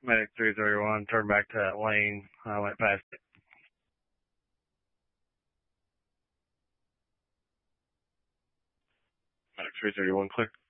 Medic 331, turned back to that lane. I went past it. Medic 331, clear.